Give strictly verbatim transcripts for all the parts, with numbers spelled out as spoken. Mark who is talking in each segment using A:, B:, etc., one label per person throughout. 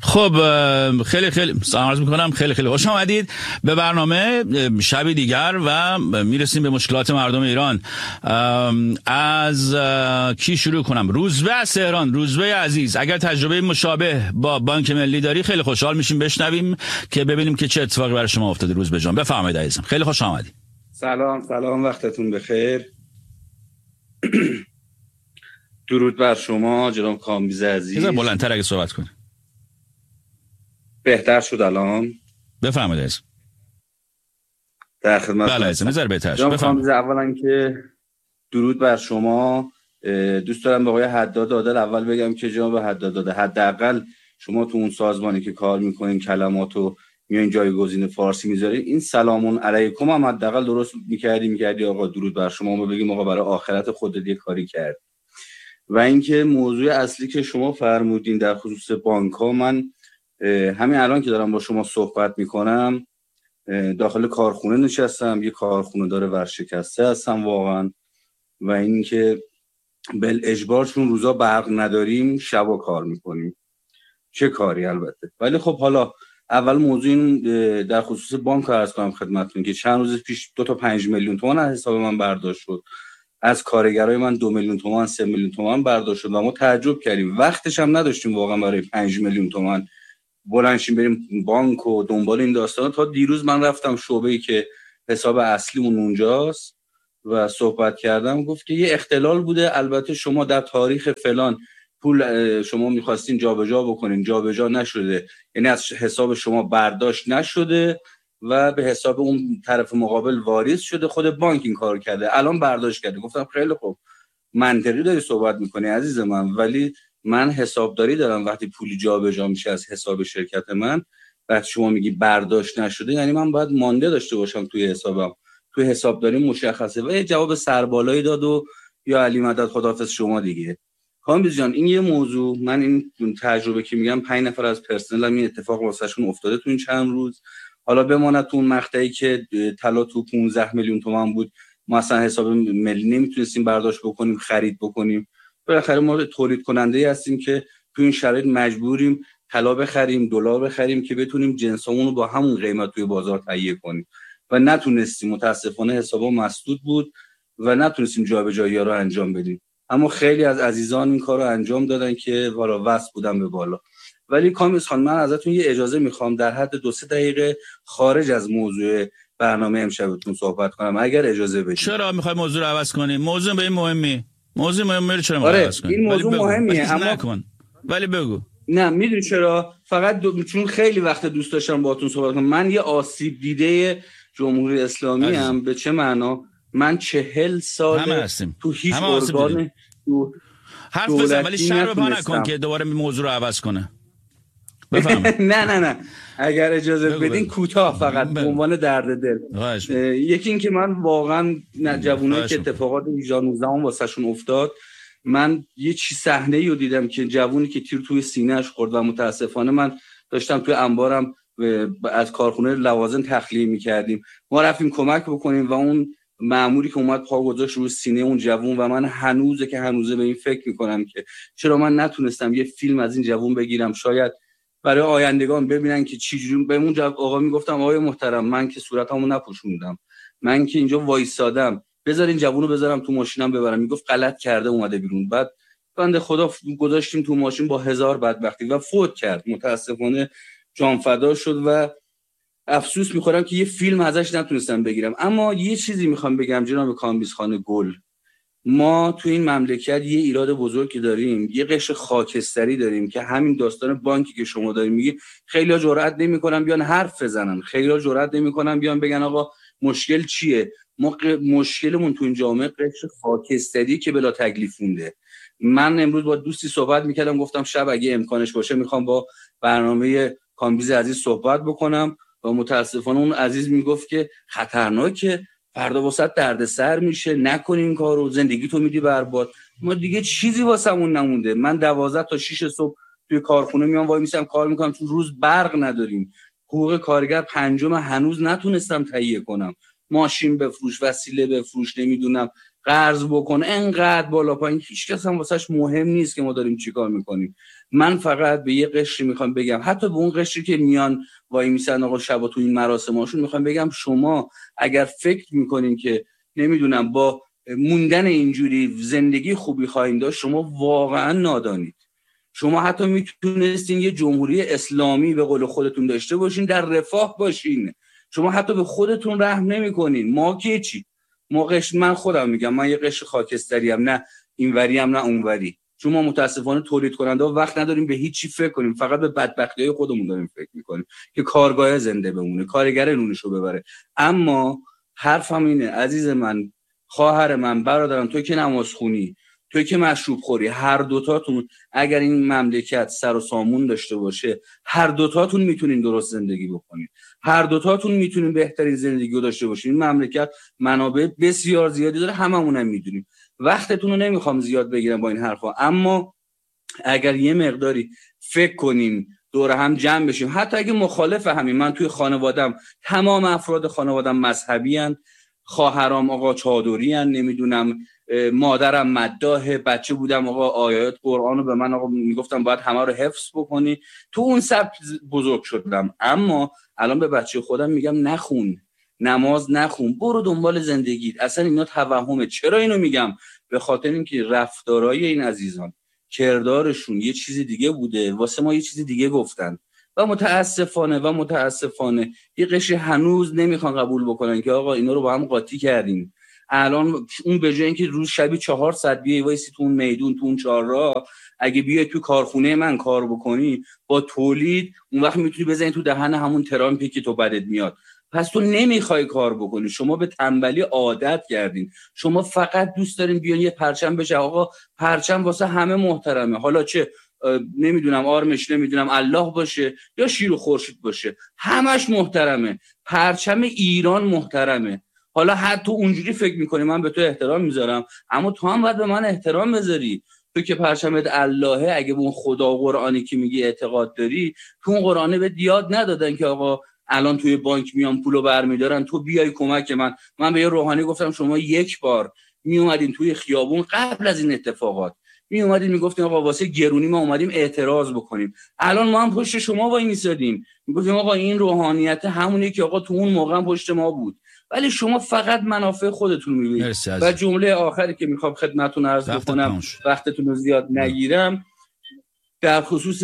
A: خب خیلی خیلی سلام عرض میکنم، خیلی خیلی خوش آمدید به برنامه شبی دیگر و میرسیم به مشکلات مردم ایران. از کی شروع کنم؟ روزبه از تهران. روزبه عزیز، اگر تجربه مشابه با بانک ملی داری خیلی خوشحال میشیم بشنویم که ببینیم که چه اتفاقی برای شما افتاده. روزبه جان بفرمایید عزیزم، خیلی خوش آمدید.
B: سلام سلام، وقتتون بخیر. درود بر شما جناب کامبیز عزیز.
A: یه ذره بلندتر اگه صحبت کنید.
B: بهتر شد الان؟
A: بفرمایید عزیز.
B: در خدمت.
A: بله عزیز، نظر بهتر شد.
B: جناب کامبیز، اولا که درود بر شما. دوست دارم به آقای حداد عادل اول بگم که جناب حداد عادل، حداقل شما تو اون سازمانی که کار میکنین کلماتو میان جایگزین فارسی میذارین، این سلامون علیکم هم حداقل درست میکردی میکردی آقا درود بر شما، ما بگیم آقا برای آخرت خودت یه کاری کرد. و اینکه موضوع اصلی که شما فرمودین در خصوص بانک ها، من همین الان که دارم با شما صحبت میکنم داخل کارخونه نشستم، یه کارخونه داره ورشکسته هستم واقعا. و اینکه بل اجبار چون روزا برق نداریم شبا کار میکنیم، چه کاری البته. ولی خب حالا اول موضوع این در خصوص بانک رو عرض کنم خدمتتون که چند روز پیش دو تا پنج میلیون تومان از حساب من برداشت شد، از کارگرای من دو میلیون تومان سه میلیون تومان برداشت شد و ما تعجب کردیم. وقتش هم نداشتیم واقعا برای پنج میلیون تومان بلنشیم بریم بانک و دنبال این داستانا. تا دیروز من رفتم شعبه‌ای که حساب اصلیمون اونجاست و صحبت کردم، گفت که یه اختلال بوده، البته شما در تاریخ فلان پول شما می‌خواستین جابجا بکنین، جابجا نشده، یعنی از حساب شما برداشت نشده و به حساب اون طرف مقابل واریز شده، خود بانک این کار کرده الان برداشت کرده. گفتم خیلی خوب، منطقی داری صحبت می‌کنی عزیز من، ولی من حسابداری دارم. وقتی پولی جابجا میشه از حساب شرکت من، وقتی شما میگی برداشت نشده، یعنی من باید مانده داشته باشم توی حسابم، توی حسابداری مشخصه. و یه جواب سربالایی داد و یا علی مدد خداحافظ شما دیگه. کامبیز جان، این یه موضوع، من این تجربه که میگم پنج نفر از پرسنلم این اتفاق واسهشون افتاده تو این چند روز. حالا بماند تو اون مقطعی که طلا تو پانزده میلیون تومان بود، ما اصلا حساب ملی نمیتونستیم برداشت بکنیم، خرید بکنیم. بالاخره ما تولید کننده هستیم که تو این شرایط مجبوریم طلا بخریم، دلار بخریم که بتونیم جنسامون رو با همون قیمت توی بازار تهیه کنیم و نتونستیم. متاسفانه حسابا مسدود بود و نتونستیم جابجایی‌ها رو انجام بدیم. اما خیلی از عزیزان این کار رو انجام دادن که والا وصل بودن به بالا. ولی کامبیز خان، من ازتون یه اجازه میخوام در حد دو سه دقیقه خارج از موضوع برنامه امشبتون صحبت کنم اگر اجازه بدید.
A: چرا میخوای موضوع رو عوض کنی؟ موضوع به این مهمی. موضوع مهمه رو چرا میخوای
B: آره
A: عوض کنی؟
B: این موضوع مهمیه اما
A: نکن. ولی بگو.
B: نه میدونی چرا؟ فقط دو... چون خیلی وقت دوست داشتم باهاتون صحبت کنم. من یه آسیب دیده جمهوری اسلامی ام. به چه معنا؟ من چهل سال تو هیچ ارگان تو
A: حرف بزن ولی شر رو پا نکن که دوباره موضوع رو عوض کنه. بفهم.
B: نه نه نه اگر اجازه بدین کوتاه فقط به عنوان درد دل. یکی این که من واقعا جوونایی که اتفاقات هجده نوزده واسهشون افتاد، من یه چی صحنه‌ای رو دیدم که جوونی که تیر توی سینه‌اش خورد و متاسفانه من داشتم توی انبارم از کارخونه لوازم تخلیه می‌کردیم، ما رفتیم کمک بکنیم و اون مأموری که اومد پا گذاشت روی سینه اون جوون و من هنوزه که هنوزه به این فکر می‌کنم که چرا من نتونستم یه فیلم از این جوون بگیرم، شاید برای آیندگان ببینن که چی جوری. به اون آقا میگفتم آقای محترم، من که صورتمو نپوشوندم، من که اینجا وایسادم، بذارین جوونو بذارم تو ماشینم ببرم. میگفت غلط کرده اومده بیرون. بعد بنده خدا گذاشتیم تو ماشین با هزار بدبختی و فوت کرد. متاسفانه جان فدا شد و افسوس میخورم که یه فیلم ازش نتونستم بگیرم. اما یه چیزی میخوام بگم جناب کامبیز خان گل، ما تو این مملکت یه ایراد بزرگی داریم، یه قشر خاکستری داریم که همین داستان بانکی که شما دارید میگی، خیلی‌ها جرئت نمی‌کنن بیان حرف بزنن، خیلی‌ها جرئت نمی‌کنن بیان بگن آقا مشکل چیه. ما مشکلمون تو این جامعه قشر خاکستری که بلا تکلیف مونده. من امروز با دوستی صحبت می‌کردم، گفتم شب اگه امکانش باشه می‌خوام با برنامه کامبیز عزیز صحبت بکنم و متاسفانه اون عزیز میگفت که خطرناکه، فردا واسط دردسر میشه، نکنین این کارو، زندگی تو میدی برباد. ما دیگه چیزی واسمون نمونده. من دوازده تا شش صبح توی کارخونه میام وای میسم کار میکنم، چون روز برق نداریم. حقوق کارگر پنجم هنوز نتونستم تهیه کنم. ماشین بفروش، وسیله بفروش، نمیدونم قرض بکنه، انقدر بالا پایین، هیچ کس هم واسش مهم نیست که ما داریم چیکار میکنیم. من فقط به یه قشری میخوام بگم، حتی به اون قشری که میان وای میسن آقا شبا تو این مراسماشون، میخوام بگم شما اگر فکر میکنین که نمیدونم با موندن اینجوری زندگی خوبی خواهیم داشت، شما واقعا نادانید. شما حتی میتونستین یه جمهوری اسلامی به قول خودتون داشته باشین، در رفاه باشین. شما حتی به خودتون رحم نمیکنین. ما که چی؟ ما قشر، من خودم میگم من یه قشر خاکستری ام، نه اینوری ام نه اونوری. چون ما متاسفانه تولید کننده ها وقت نداریم به هیچ چی فکر کنیم، فقط به بدبختی‌های خودمون داریم فکر میکنیم که کارگاه زنده بمونه، کارگر نونشو ببره. اما حرفم اینه عزیز من، خواهر من، برادرم، تو که نماز خونی، توی که مشروب خوری، هر دوتاتون اگر این مملکت سر و سامون داشته باشه، هر دوتاتون میتونین درست زندگی بکنین، هر دوتاتون میتونین بهترین زندگی رو داشته باشین. این مملکت منابع بسیار زیادی داره، هممون هم میدونیم. وقتتون رو نمیخوام زیاد بگیرم با این حرفا، اما اگر یه مقداری فکر کنیم، دور هم جمع بشیم، حتی اگه مخالف همین، من توی خانوادم تمام افراد خانوادم مذهبی ان، خواهرام آقا چادری ان، نمیدونم مادرم مداح، بچه بودم آقا آیات قرآن رو به من آقا میگفتم باید همه رو حفظ بکنی، تو اون سبک بزرگ شدم. اما الان به بچه خودم میگم نخون، نماز نخون، برو دنبال زندگیت. اصلا اینا توهمه. چرا اینو میگم؟ به خاطر اینکه رفتارای این عزیزان، کردارشون یه چیز دیگه بوده، واسه ما یه چیز دیگه گفتن و متاسفانه و متاسفانه یه قشر هنوز نمیخوان قبول بکنن که آقا اینا رو با هم قاطی کردیم. الان اون به جای اینکه روز شبی چهار ساعت بیای وایسی تو اون میدون، تو اون چهارراه، اگه بیای تو کارخونه من کار بکنی با تولید، اون وقت میتونی بزنی تو دهن همون ترامپی که تو بدت میاد. پس تو نمیخوای کار بکنی، شما به تنبلی عادت کردین. شما فقط دوست دارین بیان یه پرچم بشه. آقا پرچم واسه همه محترمه، حالا چه نمیدونم آرمش نمیدونم الله باشه یا شیر و خورشید باشه، همش محترمه. پرچم ایران محترمه. حالا حتی اونجوری فکر میکنی من به تو احترام میذارم، اما تو هم باید به من احترام بذاری. تو که پرچمت اللهه، اگه به اون خدا و قرآنی که میگی اعتقاد داری، تو اون قرآنه به یاد ندادن که آقا الان توی بانک میان پولو برمیدارن تو بیای کمک من. من به یه روحانی گفتم شما یک بار می اومدین توی خیابون قبل از این اتفاقات، می اومدین میگفتین آقا واسه گرونی ما اومدیم اعتراض بکنیم، الان ما هم پشت شما وای میسادیم میگفتیم آقا این روحانیت همونی که آقا تو اون موقع هم پشت ما بود. ولی شما فقط منافع خودتون میبینید. و جمله آخری که میخوام خدمتتون عرض بکنم، وقتتون رو زیاد نگیرم، در خصوص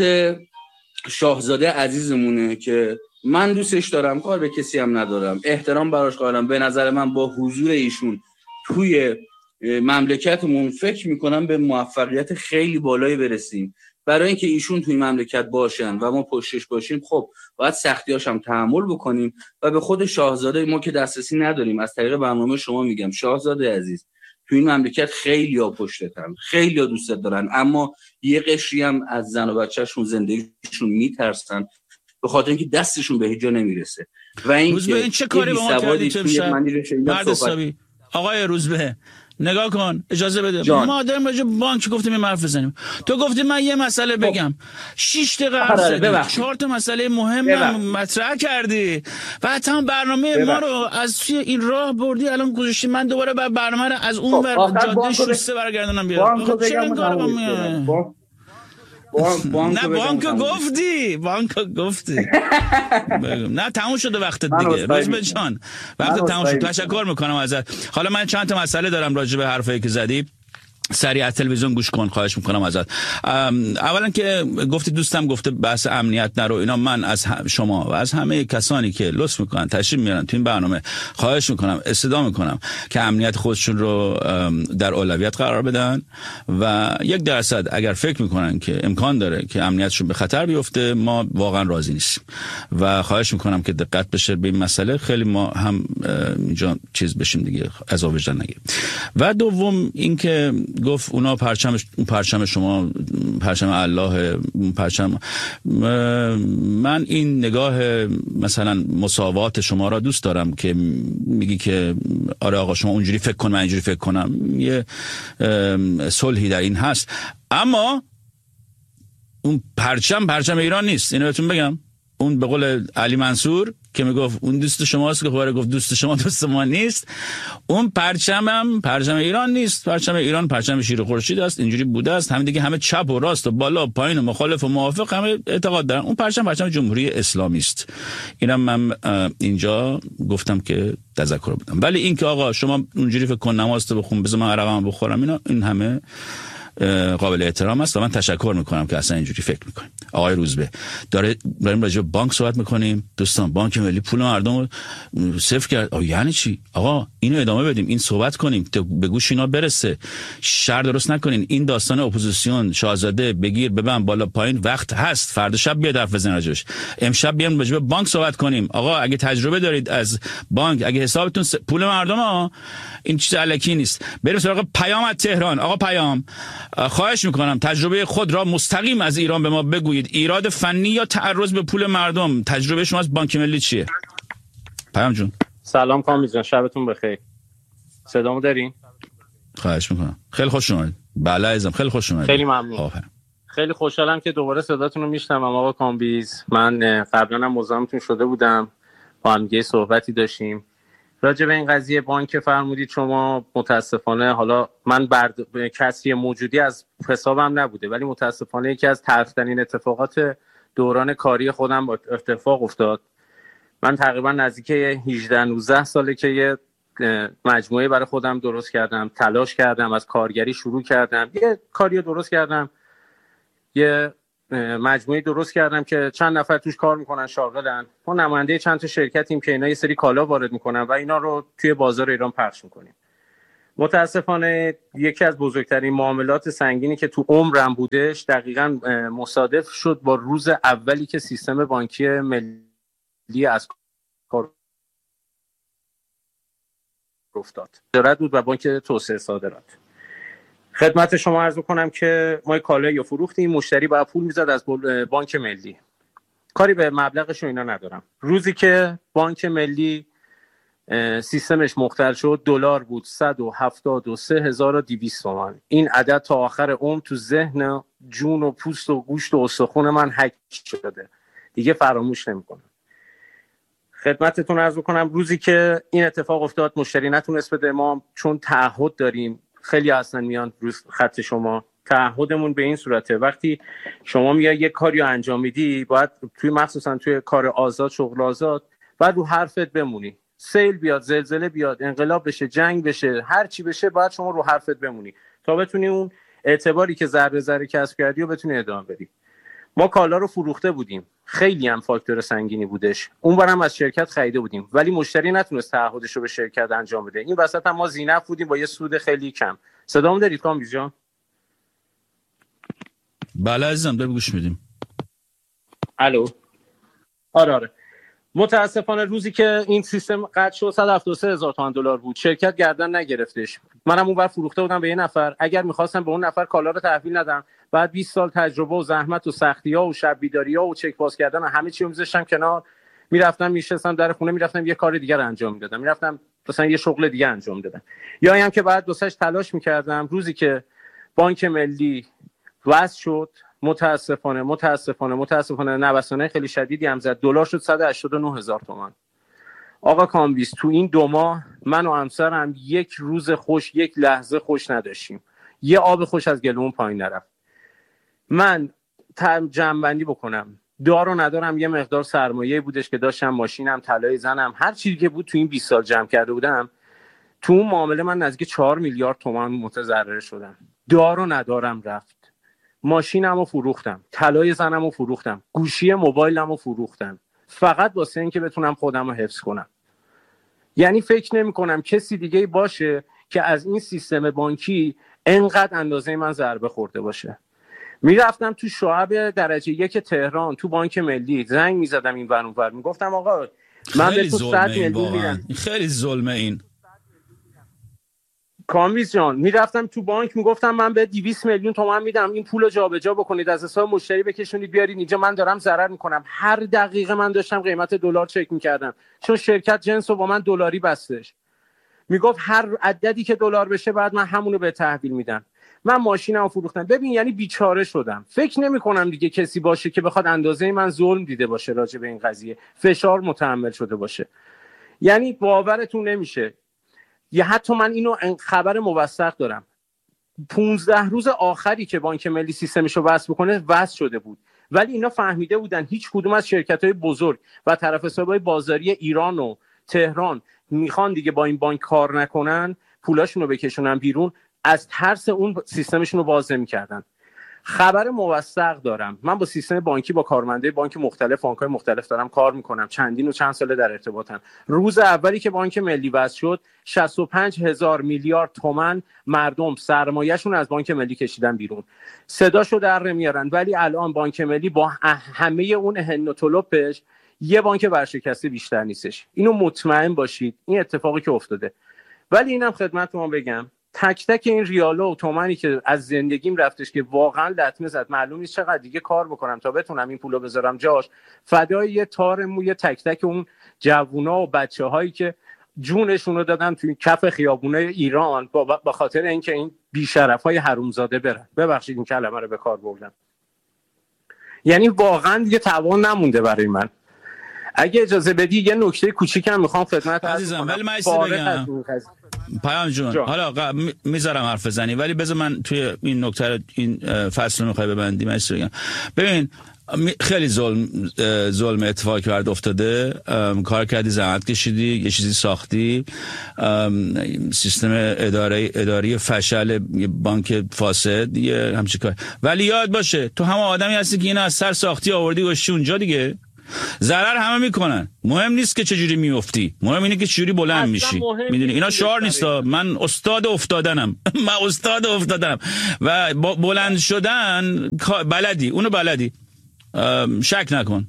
B: شاهزاده عزیزمونه که من دوستش دارم، کار به کسی هم ندارم، احترام براش قائلم. به نظر من با حضور ایشون توی مملکتمون فکر میکنم به موفقیت خیلی بالایی برسیم. برای اینکه ایشون توی مملکت باشن و ما پشتش باشیم، خب باید سختیاش هم تحمل بکنیم و به خود شاهزاده ما که دسترسی نداریم، از طریق برنامه شما میگم شاهزاده عزیز، توی این مملکت خیلی ها پشتتن، خیلی ها دوستت دارن، اما یه قشری هم از زن و بچه‌شون زندگیشون میترسن به خاطر اینکه دستشون به هیچ جا نمیرسه. و این که
A: این چه کاری با ما کردی توی مرد حسابی آقای روزبه، نگاه کن، اجازه بده جان. ما داریم راجع بانک گفتیم این حرف بزنیم، تو گفتی من یه مسئله بگم، شش دقیقه حرف زدی، چهار تا مسئله مهم مطرح کردی و حتی برنامه ببخ. ما رو از توی این راه بردی، الان گذاشتی من دوباره بر برنامه رو از اون ور جاده شسته برگردونم بیارم. چرا این کارو با میاد؟ بانک نه بانک گفتی بانک گفتی نه تموم شده وقتت دیگه روزبه جان، وقت تموم شد. تشکر میکنم ازت. حالا من چند تا مسئله دارم راجع به حرفایی که زدی، سریع تلویزیون گوش کن خواهش میکنم ازت. اولا که گفتی دوستم گفته بحث امنیت نرو اینا، من از شما و از همه کسانی که لطف میکنن تشریف میارن تو این برنامه خواهش میکنم، استدعا میکنم که امنیت خودشون رو در اولویت قرار بدن و یک درصد اگر فکر میکنن که امکان داره که امنیتشون به خطر بیفته، ما واقعا راضی نیستیم و خواهش میکنم که دقت بشه به این مسئله، خیلی ما هم اینجا چیز بشیم دیگه، از وجدان نگیر. و دوم اینکه گفت اونا پرچم پرچم شما پرچم الله پرچم، من این نگاه مثلا مساوات شما را دوست دارم که میگی که آره آقا شما اونجوری فکر کن من اینجوری فکر کنم، یه صلحی در این هست، اما اون پرچم پرچم ایران نیست. اینو بهتون بگم، اون به قول علی منصور که میگفت اون دوست شماست، که خبر گفت دوست شما دوست ما نیست. اون پرچمم پرچم ایران نیست، پرچم ایران پرچم شیر خورشید است، اینجوری بوده است. همین دیگه همه چپ و راست و بالا و پایین و مخالف و موافق همه اعتقاد دارن. اون پرچم پرچم جمهوری اسلامی است. اینم من اینجا گفتم که تذکر بدم. ولی این که آقا شما اونجوری فکر کن نماز تو بخون بذار من عرقم بخورم، اینا این همه قابل احترام است و من تشکر میکنم که اصلا اینجوری فکر میکنیم. آقای روزبه داره داریم راجع به بانک صحبت میکنیم. دوستان بانک ملی پول مردم رو صفر کرد. آ یعنی چی؟ آقا اینو ادامه بدیم، این صحبت کنیم تا به گوش اینا برسه. شر درست نکنین. این داستان اپوزیسیون شاهزاده بگیر ببند بالا پایین وقت هست، فردا شب بیاد حرف بزنید راجعش. امشب بیام راجع به بانک صحبت کنیم. آقا اگه تجربه دارید از بانک، اگه حسابتون س... پول مردم ها، این چیز الکی نیست. بریم سراغ پیام از تهران. آقا پیام، خواهش میکنم تجربه خود را مستقیم از ایران به ما بگویید. ایراد فنی یا تعرض به پول مردم؟ تجربه شما از بانک ملی چیه؟ پیام جون.
C: سلام کامیز جان، شبتون بخیر. صدامو دارین؟
A: خواهش میکنم. خیلی خوش اومدید. بله عزیزم خیلی خوش اومدید.
C: خیلی ممنون. آفرین. خیلی خوشحالم که دوباره صداتون رو میشنوم آقا کامبیز. من قبلا هم مزاحمتون شده بودم، با هم دیگه صحبتی داشتیم راجع به این قضیه بانک فرمودید شما. متاسفانه حالا من برد... کسی موجودی از حسابم نبوده، ولی متاسفانه یکی از تلخترین اتفاقات دوران کاری خودم اتفاق افتاد. من تقریبا نزدیک هجده نوزده ساله که یه مجموعه برای خودم درست کردم، تلاش کردم، از کارگری شروع کردم، یه کاری درست کردم، یه مجموعه درست کردم که چند نفر توش کار میکنن، شاغلن. ما نماینده چند تا شرکتیم که اینا یه سری کالا وارد میکنن و اینا رو توی بازار ایران پخش میکنیم. متاسفانه یکی از بزرگترین معاملات سنگینی که تو عمرم بودش دقیقاً مصادف شد با روز اولی که سیستم بانکی ملی از کار افتاد. صادرات بود و بانک توسعه صادرات. خدمت شما عرض کنم که ما کالایی رو فروختیم، مشتری باید پول میزد از بانک ملی. کاری به مبلغش و اینا ندارم. روزی که بانک ملی سیستمش مختل شد، دلار بود صد و هفتاد و سه هزار و دویست تومان. این عدد تا آخر عمر تو ذهن، جون و پوست و گوشت و استخون من حک شده، دیگه فراموش نمی‌کنم. خدمتتون عرض کنم روزی که این اتفاق افتاد، مشتری نتونست بده. ما چون تعهد داریم، خیلی اصلا میان روز خط شما، تعهدمون به این صورته وقتی شما میای یک کاری رو انجام میدی، باید توی مخصوصا توی کار آزاد، شغل آزاد، باید رو حرفت بمونی. سیل بیاد، زلزله بیاد، انقلاب بشه، جنگ بشه، هر چی بشه، باید شما رو حرفت بمونی تا بتونی اون اعتباری که ذره ذره کسب کردی و بتونی ادامه بدی. ما کالا رو فروخته بودیم، خیلی هم فاکتور سنگینی بودش. اونورم از شرکت خریده بودیم، ولی مشتری نتونست تعهدش رو به شرکت انجام بده. این وسط هم ما زینف بودیم با یه سود خیلی کم. صدامو دارید کامبیز جان؟
A: بله عزیزم، داریم گوش میدیم.
C: الو. آره آره. متاسفانه روزی که این سیستم قطع شد صد و هفتاد و سه هزار تومان دلار بود. شرکت گردن نگرفتش. منم اونور فروخته بودم به یه نفر. اگر می‌خواستم به اون نفر کالا رو تحویل ندم، بعد بیست سال تجربه و زحمت و سختی‌ها و شب بیداری‌ها و چک باز کردن و همه چی رو می‌ذاشتم کنار، میرفتم میشستم در خونه، میرفتم یه کار دیگر انجام میدادم، میرفتم مثلا یه شغل دیگه انجام میدادم، یا هم که بعد دوستش تلاش می‌کردم. روزی که بانک ملی وصل شد، متاسفانه متاسفانه متاسفانه نوسانه خیلی شدیدی هم زد. دلار شد صد و هشتاد و نه هزار تومان. آقا کامبیز، تو این دو ماه من و همسرم یک روز خوش، یک لحظه خوش نداشتیم. یه آب خوش از گلومون پایین نرفت. من جمع‌بندی بکنم، دار و ندارم، یه مقدار سرمایه بودش که داشتم، ماشینم، طلای زنم، هر چیزی که بود تو این بیست سال جمع کرده بودم، تو اون معامله من نزدیک چهار میلیارد تومان متضرر شدم. دار و ندارم رفت. ماشینمو فروختم، طلای زنمو فروختم، گوشی موبایلمو فروختم، فقط واسه این که بتونم خودمو حفظ کنم. یعنی فکر نمی کنم کسی دیگه باشه که از این سیستم بانکی انقدر اندازه من ضربه خورده باشه. میرفتم تو شعب درجه یک تهران، تو بانک ملی زنگ میزدم این ور اون ور، میگفتم آقا من به تو صد میلیون میدم.
A: خیلی ظلمه این.
C: کامبیز جان، میرفتم تو بانک میگفتم من به دویست میلیون تومان میدم، این پولو جابجا بکنید، از حساب مشتری بکشونید بیارید اینجا، من دارم ضرر میکنم. هر دقیقه من داشتم قیمت دلار چک میکردم، چون شرکت جنس رو با من دلاری بستش. میگفت هر عددی که دلار بشه بعد من همونو به تحویل میدم. من ماشینمو فروختم. ببین یعنی بیچاره شدم. فکر نمی کنم دیگه کسی باشه که بخواد اندازه من ظلم دیده باشه راجع به این قضیه، فشار متحمل شده باشه. یعنی باورتون نمیشه. یا حتی من اینو خبر موثق دارم، پونزده روز آخری که بانک ملی سیستمشو وصل بکنه وصل شده بود، ولی اینا فهمیده بودن هیچ کدوم از شرکت‌های بزرگ و طرف حسابای بازاری ایران و تهران میخوان دیگه با این بانک کار نکنن، پولاشون رو بکشونن بیرون، از ترس اون سیستمشون رو باز نمی‌کردن. خبر موثق دارم. من با سیستم بانکی، با کارمنده بانک مختلف، بانک‌های مختلف دارم کار میکنم، چندین و چند ساله در ارتباطم. روز اولی که بانک ملی وصل شد شصت و پنج هزار میلیارد تومان مردم سرمایه‌شون از بانک ملی کشیدن بیرون، صداشو در نمیارن. ولی الان بانک ملی با همه اون هن و طلبش یه بانک ورشکسته بیشتر نیستش. اینو مطمئن باشید، این اتفاقی که افتاده. ولی اینم خدمتتون بگم، تک تک این ریالا و تومانی که از زندگیم رفتش که واقعا لطمه زد، معلوم نیست چقدر دیگه کار بکنم تا بتونم این پولو بذارم جاش، فدای یه تار موی تک تک اون جوونا و بچه‌هایی که جونشون رو دادن توی کف خیابونای ایران با خاطر اینکه این بی‌شرفای حرومزاده برن. ببخشید این کلمه رو به کار بردم. یعنی واقعا دیگه توان نمونده برای من. اگه اجازه بدی یه نکته کوچیکم میخوام خدمت
A: عزیزم، ولی من بگم پیام جون جا. حالا میذارم حرف بزنی، ولی بذار من توی این نکته این فصل رو میخوای ببندی. من بگم ببین خیلی ظلم ظلم اتفاقی که برات افتاده، کار کردی، زحمت کشیدی، یه چیزی ساختی، سیستم اداره اداری فشل بانک فاسد، یه همچین کار. ولی یاد باشه تو هم آدمی هستی که اینو از سر ساختی آوردی گوشتی اونجا دیگه. ضرر همه میکنن، مهم نیست که چجوری میافتی، مهم اینه که چجوری بلند میشی. میدونی اینا شعار نیستا، من استاد افتادنم من استاد افتادنم و بلند شدن بلدی، اونو بلدی، شک نکن.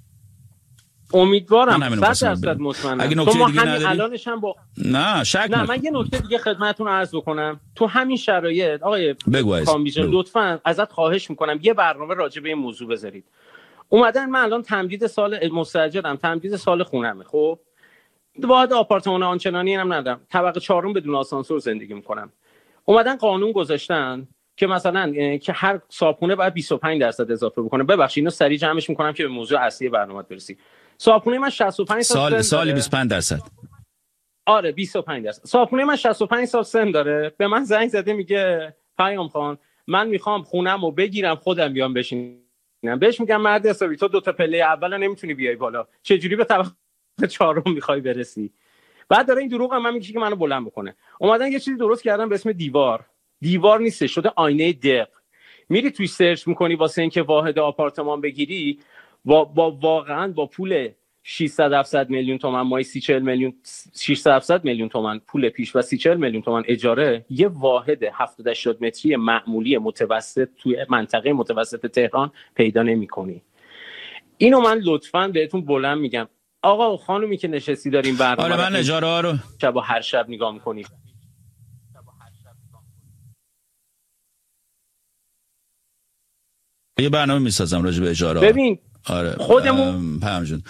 C: امیدوارم صد درصد مطمئنم.
A: اگه نکته دیگه نداری
C: الانش هم با
A: نه شک
C: نه من یه نکته دیگه خدمتتون عرض بکنم. تو همین شرایط آقای کامبیجان لطفاً ازت خواهش میکنم یه برنامه راجع به این موضوع بذارید. اومدن من الان تمدید سال مستاجرم، تمدید سال خونمه، خب واحد آپارتمان آنچنانی هم ندارم، طبقه چهارم بدون آسانسور زندگی میکنم. اومدن قانون گذاشتن که مثلا که هر صابخونه باید بیست و پنج درصد اضافه بکنه. ببخشید اینو سریع جمعش میکنم که به موضوع اصلی برنامه برسی. صابخونه من شصت و پنج
A: سال سال بیست و پنج درصد.
C: آره بیست و پنج درصد. صابخونه من شصت و پنج سال سن داره. به من زنگ زده میگه پیام خان من میخوام خونمو بگیرم خودم بیام بشینم. بهش میگم مرد حسابی تو دو تا پله اولو نمیتونی بیای بالا، چه جوری به طبقه چهارم میخوای برسی؟ بعد داره این دروغ هم من میگه که منو بلند بکنه. اومدن یه چیزی درست کردن به اسم دیوار. دیوار نیست، شده آینه دق. میری توی سرچ میکنی واسه اینکه واحد آپارتمان بگیری، با, با واقعا با پول ششصد هفتصد میلیون تومان مای سی چهل میلیون ششصد هفتصد میلیون تومان پول پیش و سی چهل میلیون تومان اجاره، یه واحد هفتاد هشتاد متری معمولی متوسط توی منطقه متوسط تهران پیدا نمی‌کنی. اینو من لطفاً بهتون بلند میگم. آقا و خانومی که نشستی داریم برنامه
A: آره من اجاره ها رو
C: شب و هر شب نگاه می‌کنی،
A: یه برنامه میسازم راجع به اجاره.
C: ببین
A: آره
C: خودمون
A: پیام جون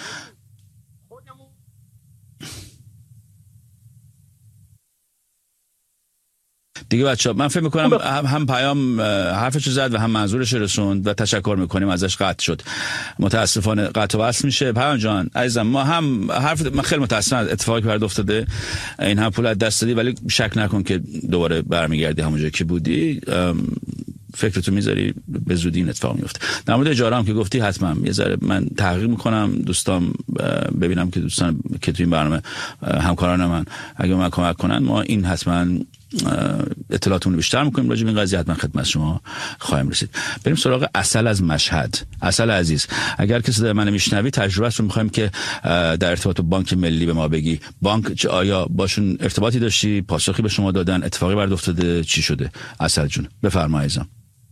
A: دیگه بچه‌ها من فکر می‌کنم هم, هم پیام حرفش رو زد و هم منظورش رسوند و تشکر می‌کنیم ازش. قطع شد متاسفانه، قطع و وصل میشه. پیام جان عزیزم ما هم حرف من خیلی متاسفم اتفاقی که برات افتاده، این هم پول از دست دادی ولی شک نکن که دوباره برمیگردی همونجایی که بودی، فکرتو میذاری به زودی این اتفاق میفته. در مورد اجاره هم که گفتی حتما یه ذره من تحقیق میکنم، دوستان ببینم که دوستان که تو این برنامه همکاران من اگه من کمک کنن ما این حتما اطلاعاتمون رو بیشتر میکنیم راجع به این قضیه، حتما خدمت شما خواهیم رسید. بریم سراغ عسل از مشهد. عسل عزیز اگر کسی صدای من میشنوی تجربه‌اش رو میخوایم که در ارتباط با بانک ملی به ما بگی. بانک آیا باشون ارتباطی داشتی، پاسخی به شما دادن، اتفاقی برات افتاده، چی شده؟ عسل جون بفرمایید. عزیزم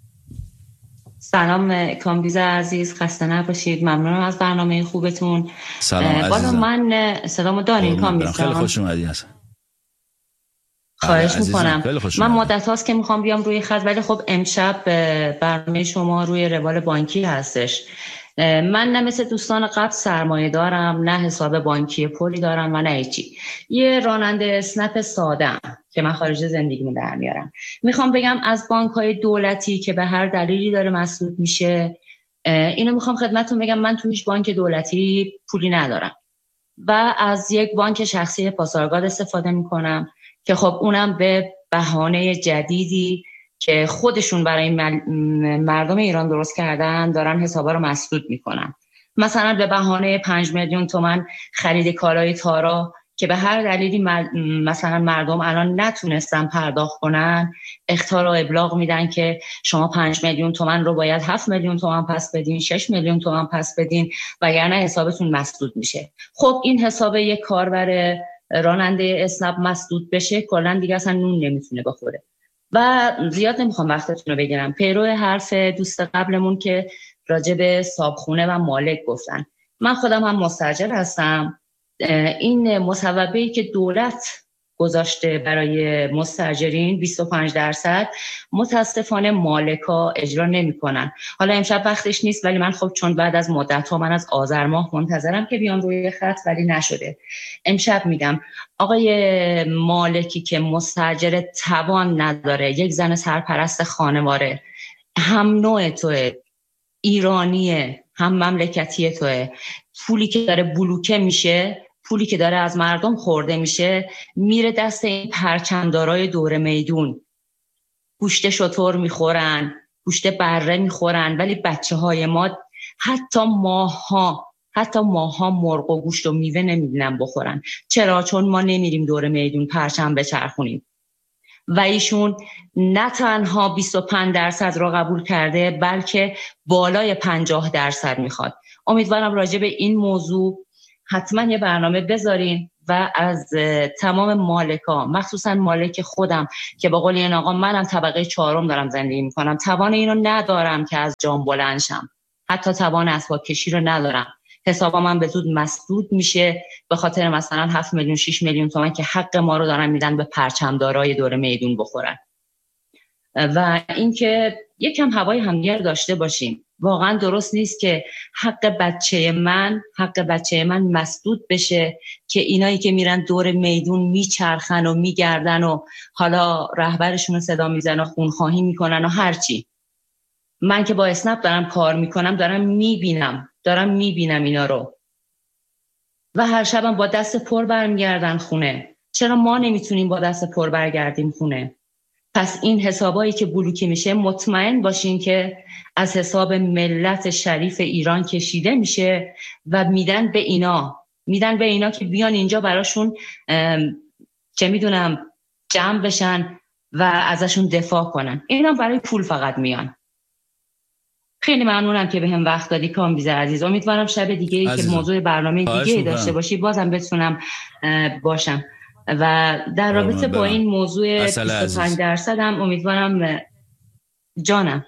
D: سلام کامبیز عزیز، خسته نباشید، ممنونم از برنامه خوبتون.
A: سلام عزیزم.
D: من سلامو دارین کامبیز.
A: خیلی خوش اومدی. هستم
D: خواهش میکنم. من مدت هاست که میخوام بیام روی خط، ولی خب امشب برنامه شما روی روال بانکی هستش. من نه مثل دوستان قبل سرمایه دارم، نه حساب بانکی پولی دارم و نه هیچی. یه راننده اسنپ ساده‌ام که من خارج زندگیمو در میارم. میخوام بگم از بانک‌های دولتی که به هر دلیلی داره مسدود میشه، اینو میخوام خدمتتون بگم، من تو هیچ بانک دولتی پولی ندارم و از یک بانک شخصی پاسارگاد استفاده میکنم که خب اونم به بهانه جدیدی که خودشون برای مردم ایران درست کردن دارن حسابا رو مسدود میکنن. مثلا به بهانه پنج میلیون تومان خرید کالای تارا که به هر دلیلی مثلا مردم الان نتونستن پرداخت کنن، اخطار و ابلاغ میدن که شما پنج میلیون تومان رو باید هفت میلیون تومان پس بدین، شش میلیون تومان پس بدین وگرنه حسابتون مسدود میشه. خب این حساب یک کاربر راننده اسنپ مسدود بشه، کلا دیگه اصلا نون نمیتونه بخوره. و زیاد نمیخوام وقتتون رو بگیرم، پیرو حرف دوست قبلمون که راجع به صابخونه و مالک گفتن، من خودم هم مستاجر هستم. این مصوبه‌ای که دولت گذاشته برای مستاجرین بیست و پنج درصد متاسفانه مالکا اجرا نمی‌کنن. حالا امشب وقتش نیست، ولی من خب چون بعد از مدت‌ها من از آذر ماه منتظرم که بیام روی خط ولی نشده. امشب میگم آقای مالکی که مستاجر توان نداره، یک زن سرپرست خانواره، هم نوع توه، ایرانیه، هم مملکتی توه، پولی که داره بلوکه میشه، پولی که داره از مردم خورده میشه میره دست این پرچمدارای دور میدون. گوشت شتر میخورن، گوشت بره میخورن، ولی بچه های ما حتی ماها حتی ماها مرغ و گوشت و میوه نمیدونن بخورن. چرا؟ چون ما نمیریم دور میدون پرچم بچرخونیم. و ایشون نه تنها بیست و پنج درصد رو قبول کرده، بلکه بالای پنجاه درصد میخواد. امیدوارم راجع به این موضوع حتما یه برنامه بذارین و از تمام مالکا، مخصوصا مالک خودم که با قول این آقا منم طبقه چهارم دارم زندگی میکنم، توان اینو ندارم که از جام بلند شم، حتی توان اسباب کشی رو ندارم، حسابا من به زود مسدود میشه به خاطر مثلا هفت میلیون شش میلیون تومان که حق ما رو دارن میدن به پرچمدارای دور میدون بخورن. و اینکه یکم هوای همدیگه رو داشته باشیم. واقعا درست نیست که حق بچه من حق بچه من مسدود بشه که اینایی که میرن دور میدون میچرخن و میگردن و حالا رهبرشون رو صدا میزنن و خونخواهی میکنن و هرچی. من که با اسنپ دارم کار میکنم، دارم میبینم دارم میبینم اینا رو و هر شبم با دست پر برمیگردن خونه. چرا ما نمیتونیم با دست پر برگردیم خونه؟ پس این حسابایی که بلوکه میشه مطمئن باشین که از حساب ملت شریف ایران کشیده میشه و میدن به اینا میدن به اینا که بیان اینجا براشون چه میدونم جمع بشن و ازشون دفاع کنن. اینا برای پول فقط میان. خیلی ممنونم که به هم وقت دادی کامبیز عزیز. امیدوارم شب دیگه ای که موضوع برنامه دیگه داشته باشی بازم بتونم باشم و در رابطه با این موضوع بیست و پنج درصد هم امیدوارم جانم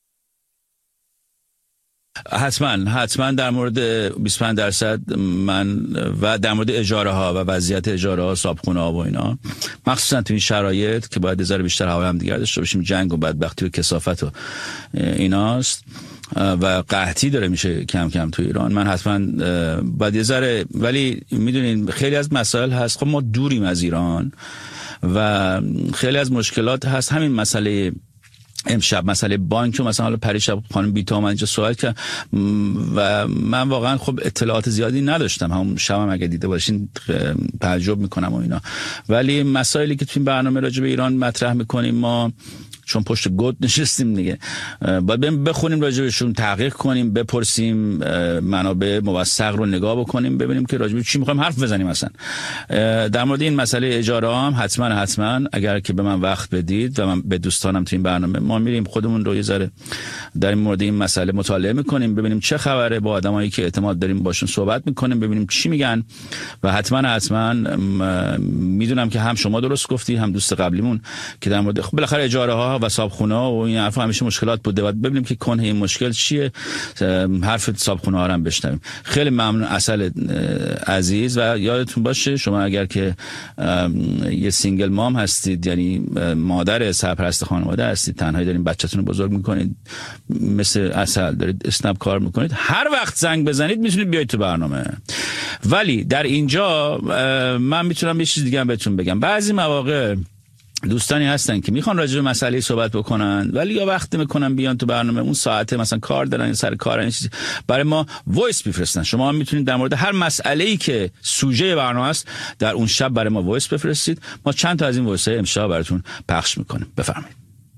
A: حتما حتما در مورد بیست و پنج درصد من و در مورد اجاره ها و وضعیت اجاره ها صابخونه ها و اینا، مخصوصا تو این شرایط که باید ذره بیشتر هوا هم دیگر داشته باشیم، جنگ و بدبختی و کثافت و ایناست و قحطی داره میشه کم کم تو ایران. من حتما باید یه ذره، ولی میدونین خیلی از مسائل هست، خب ما دوریم از ایران و خیلی از مشکلات هست. همین مسئله امشب مسئله بانک و مثلا حالا پریشب خانم بیتا من اینجا سوال کرد و من واقعا خب اطلاعات زیادی نداشتم، همون شبم اگه دیده باشین تعجب میکنم و اینا. ولی مسائلی که تو این برنامه راجع به ایران مطرح میکنیم ما چون پشت گود نشستیم دیگه، باید بریم بخونیم راجبشون، تحقیق کنیم، بپرسیم، منابع موثق رو نگاه بکنیم، ببینیم که راجب چی میخوایم حرف بزنیم. مثلا در مورد این مسئله اجاره هم حتما حتما اگر که به من وقت بدید و من به دوستانم تو این برنامه، ما میریم خودمون رو یه ذره در این مورد این مسئله مطالعه میکنیم، ببینیم چه خبره، با آدمایی که اعتماد داریم باشون صحبت میکنیم، ببینیم چی میگن و حتما حتما میدونم که هم شما درست گفتی هم دوست قبلیمون که در مورد خب بالاخره اجاره ها و صابخونه ها و این حرفا همیشه مشکلات بوده. بعد ببینیم که کنه این مشکل چیه، حرف صابخونه ها رو هم بشنویم. خیلی ممنون عسل عزیز. و یادتون باشه شما اگر که یه سینگل مام هستید، یعنی مادر سرپرست خانواده هستید، تنهایی دارین بچه‌تون رو بزرگ میکنید، مثل عسل دارید اسنپ کار میکنید، هر وقت زنگ بزنید میتونید بیاید تو برنامه. ولی در اینجا من میتونم یه چیز دیگه هم بهتون بگم. بعضی مواقع دوستانی هستن که میخوان راجع به مسئله صحبت بکنن ولی یا وقت میکنن بیان تو برنامه، اون ساعته مثلا کار دارن یا سر کارن، این چیزی برای ما وایس بفرستن. شما هم میتونید در مورد هر مسئله‌ای که سوژه برنامه است در اون شب برای ما وایس بفرستید. ما چند تا از این وایس‌ها امشب براتون پخش میکنیم. بفرمایید.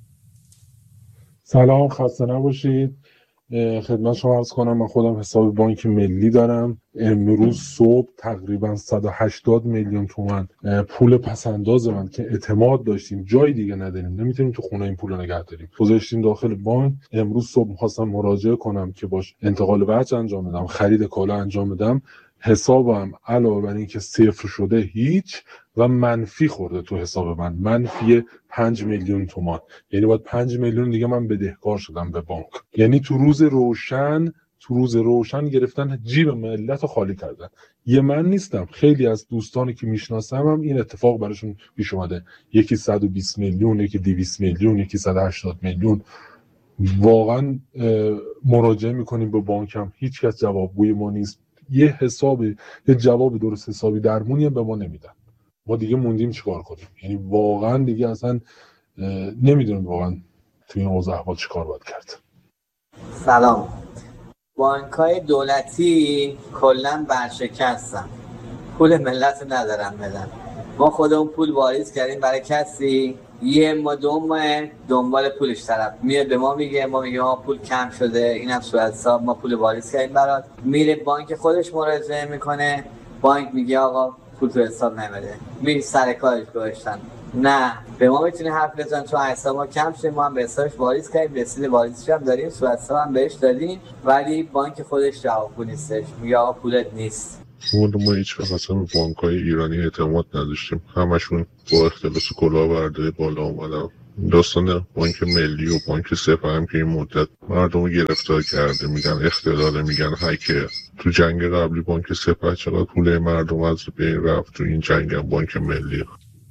E: سلام، خسته نباشید. خدمت شما عرض کنم من خودم حساب بانک ملی دارم. امروز صبح تقریبا صد و هشتاد میلیون تومان پول پسنداز من که اعتماد داشتیم جای دیگه نداریم، نمیتونیم تو خونه این پول رو نگه داریم، گذاشتیم داخل بانک. امروز صبح می‌خواستم مراجعه کنم که باش انتقال وجه انجام بدم، خرید کالا انجام بدم، حسابم علاوه بر این که صفر شده هیچ و منفی خورده تو حساب من، منفی پنج میلیون تومان. یعنی باید پنج میلیون دیگه من بدهکار شدم به بانک. یعنی تو روز روشن تو روز روشن گرفتن جیب ملت رو خالی کردن. یه من نیستم، خیلی از دوستانی که میشناسم هم این اتفاق براشون پیش اومده. یکی صد و بیست میلیون، یکی دویست میلیون، یکی صد و هشتاد میلیون. واقعا مراجعه میکنیم به بانکم، هیچ کس جوابگوی ما نیست. یه حسابی یه جواب درست حسابی درمونی هم به ما نمیدن. ما دیگه موندیم چیکار کنیم. یعنی واقعا دیگه اصلا نمیدونم واقعا تو این اوضاع احوال چیکار باید کرد.
F: سلام. بانک‌های دولتی کلاً ورشکستن، پول ملت ندارن بدن. ما خودمون پول واریز کردیم برای کسی، یه ما دو ماه دنبال پولش طرف میاد به ما میگه، ما میگه ما پول کم شده، اینم صورت حساب ما پول واریز کردیم برات. میره بانک خودش مراجعه میکنه، بانک میگه آقا پول تو حساب نمیده، میری سر کارش گذاشتن. نه به ما میتونی حرف بزن چون حساب ما کم شده، ما هم به حسابش واریز کردیم، رسید واریزش هم داریم، صورت حساب هم بهش دادیم، ولی بانک خودش جوابگو نیستش، میگه آقا پولت نیست.
G: ما هیچ وقت اصلا به بانک‌های ایرانی اعتماد نداشتیم، همشون با اختلاس کلاهبرداری بالا اومدن. داستان بانک ملی و بانک سپه هم که این مدت مردم رو گرفتار کرده، میگن اختلاله، میگن هکه. تو جنگ قبلی بانک سپه چقدر پول مردم از بین رفت، تو این جنگ هم بانک ملی.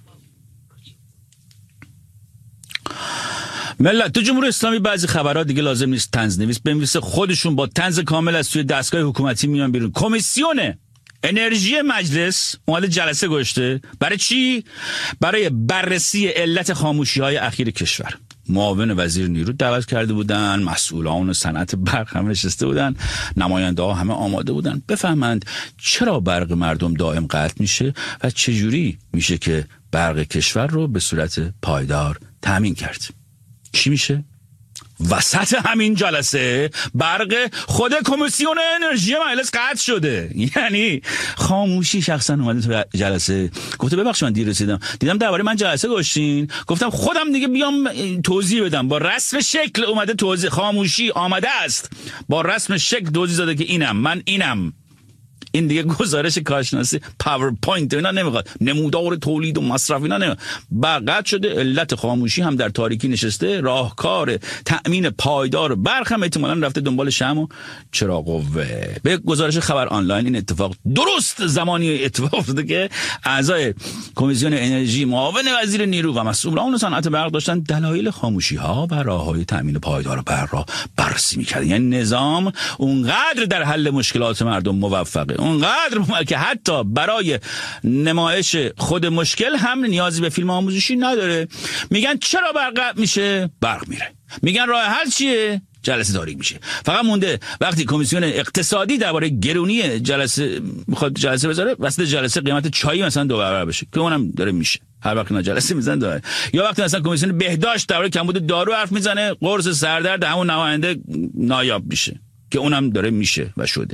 A: ملت تو جمهوری اسلامی بعضی خبرات دیگه لازم نیست طنز نویس بنویسه، خودشون با طنز کامل از توی دستگاه حکومتی میان بیرون. کمیسیون انرژی مجلس اومده جلسه گذاشته. برای چی؟ برای بررسی علت خاموشی‌های اخیر کشور. معاون وزیر نیرو دعوت کرده بودن، مسئولان صنعت برق هم نشسته بودن، نماینده ها همه آماده بودن بفهمند چرا برق مردم دائم قطع میشه و چجوری میشه که برق کشور رو به صورت پایدار تامین کرد. چی میشه؟ وسط همین جلسه برق خود کمیسیون انرژی مجلس قطع شده. یعنی خاموشی. شخصا اومده تو جلسه گفته ببخشید من دیر رسیدم، دیدم درباره من جلسه گذاشتین، گفتم خودم دیگه بیام توضیح بدم. با رسم شکل اومده توضیح. خاموشی آمده است با رسم شکل توضیح داده که اینم من اینم. این دیگه گزارش کارشناسی پاورپوینت اینا نمیخواد، نمودار تولید و مصرف اینا نمیخواد. برقت شده. علت خاموشی هم در تاریکی نشسته. راهکار تأمین پایدار برق هم احتمالاً رفته دنبال شمع و چراغ قوه. به گزارش خبر آنلاین این اتفاق درست زمانی اتفاق افتاده که اعضای کمیسیون انرژی، معاون وزیر نیرو و مسئولان صنعت برق داشتن دلایل خاموشی ها و راههای تأمین پایدار برق را بررسی می‌کردن. یعنی نظام اونقدر در حل مشکلات مردم موفقه، اونقدر که حتی برای نمایش خود مشکل هم نیازی به فیلم آموزشی نداره. میگن چرا برق قطع میشه؟ برق میره. میگن راه حل چیه؟ جلسه تاریک میشه. فقط مونده وقتی کمیسیون اقتصادی درباره گرونی جلسه میخواد جلسه بذاره، وسط جلسه قیمت چای مثلا دو برابر بشه که اونم داره میشه. هر وقت اینا جلسه میزنن داره. یا وقتی مثلا کمیسیون بهداشت درباره کمبود دارو حرف میزنه، قرص سردرد همون نماینده نایاب میشه که اونم داره میشه و شده.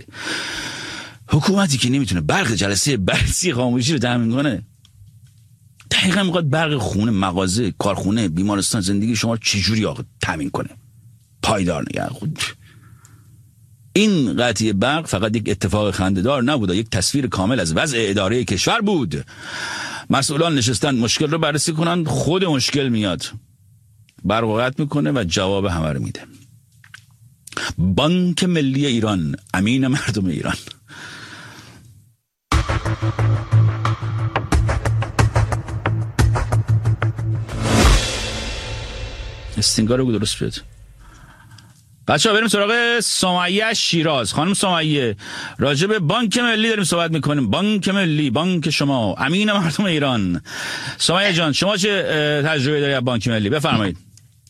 A: حکومتی که نمیتونه برق جلسه بررسی خاموشی رو تامین کنه، دقیقاً میخواد برق خونه، مغازه، کارخونه، بیمارستان، زندگی شما چجوری آقا تامین کنه؟ پایدار نگه خود. این قطعی برق فقط یک اتفاق خنده‌دار نبود، یک تصویر کامل از وضع اداره کشور بود. مسئولان نشستن مشکل رو بررسی کنن، خود مشکل میاد. برقرار میکنه و جواب همه رو میده. بانک ملی ایران، امین مردم ایران. استینگار رو درست بیاد. بچه ها بریم سراغ سمیه شیراز. خانم سمیه، راجع به بانک ملی داریم صحبت میکنیم. بانک ملی، بانک شما، امین مردم ایران. سمیه جان، شما چه تجربه داری از بانک ملی؟ بفرمایید.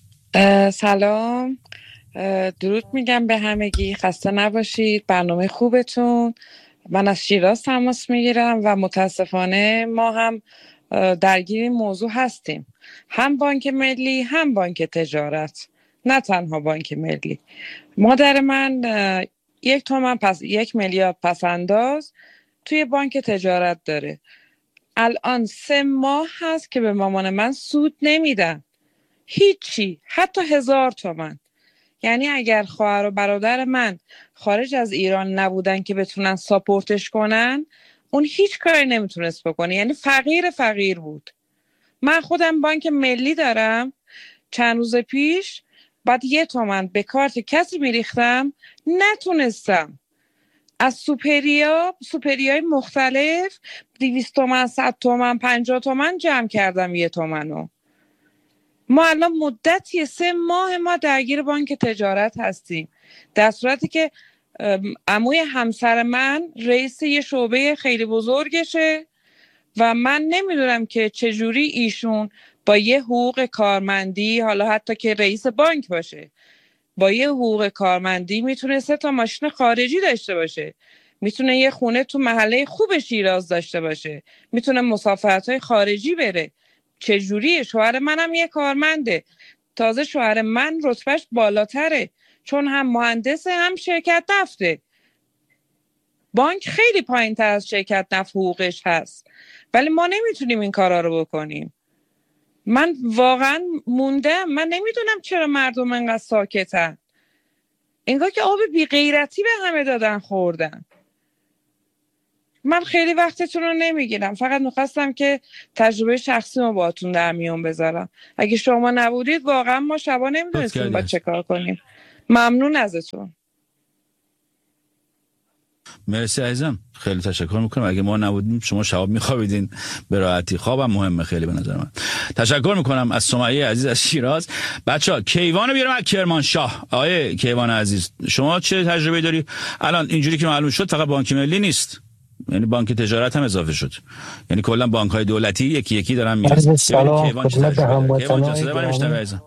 H: سلام، درود میگم به همگی، خسته نباشید، برنامه خوبتون. من از شیراز تماس میگیرم و متاسفانه ما هم درگیر این موضوع هستیم، هم بانک ملی هم بانک تجارت، نه تنها بانک ملی. مادر من یک تومن پس یک میلیارد پس انداز توی بانک تجارت داره. الان سه ماه هست که به مامان من سود نمیدن، هیچی، حتی هزار تومن. یعنی اگر خواهر و برادر من خارج از ایران نبودن که بتونن ساپورتش کنن، اون هیچ کاری نمیتونست بکنه. یعنی فقیر فقیر بود. من خودم بانک ملی دارم. چند روز پیش بعد یه تومن به کارت کسی میریختم، نتونستم. از سوپریا سوپریای مختلف دویست تومن، صد تومن، پنجاه تومن جمع کردم یه تومنو. ما الان مدتی سه ماه ما درگیر بانک تجارت هستیم، در صورتی که عموی همسر من رئیس یه شعبه خیلی بزرگشه و من نمیدونم که چجوری ایشون با یه حقوق کارمندی، حالا حتی که رئیس بانک باشه، با یه حقوق کارمندی میتونه سه تا ماشین خارجی داشته باشه، میتونه یه خونه تو محله خوب شیراز داشته باشه، میتونه مسافرت‌های خارجی بره. چجوریه؟ شوهر منم یه کارمنده، تازه شوهر من رتبهش بالاتره چون هم مهندسه هم شرکت نفته. بانک خیلی پایین تر از شرکت نفت حقوقش هست، ولی ما نمیتونیم این کارا رو بکنیم. من واقعا موندم، من نمیدونم چرا مردم انقدر ساکتن. انگار که آب بی غیرتی به همه دادن خوردن. من خیلی وقتتون رو نمیگیرم، فقط میخواستم که تجربه شخصی رو باهاتون در میون بذارم. اگه شما نبودید واقعا ما شبا نمیدونستیم با چه کار کنیم. ممنون ازتون.
A: مرسی عزیزم، خیلی تشکر میکنم. اگه ما نبودیم شما شباب میخوابیدین به راحتی. خوابم مهمه خیلی به نظر من. تشکر میکنم از سمیه عزیز از شیراز. بچه‌ها کیوانو بیارم از کرمانشاه. آقای کیوان عزیز، شما چه تجربه داری؟ الان اینجوری که معلوم شد فقط بانک ملی نیست، یعنی بانک تجارت هم اضافه شد، یعنی کلا بانک‌های دولتی یکی یکی دارن میرن.
I: سلام خدمت هموطنان